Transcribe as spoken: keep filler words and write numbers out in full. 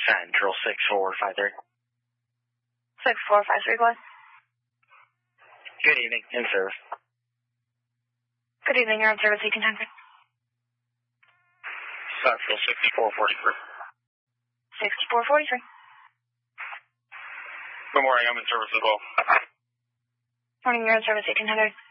Central six four five three. six four five three, go ahead. Good evening, in service. Good evening, you're on service eighteen hundred. Central sixty-four forty-three. sixty-four forty-three. Good morning, I'm in service as well. Morning, you're on service eighteen hundred.